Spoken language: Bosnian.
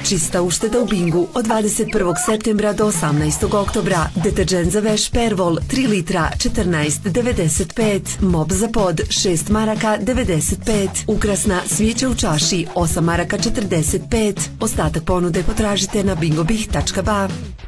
Čista ušteda u Bingu od 21. septembra do 18. oktobra. Deterđent za veš Pervol 3 litra 14,95. Mop za pod 6 maraka 95. Ukrasna svijeća u čaši 8 maraka 45. Ostatak ponude potražite na bingobih.ba.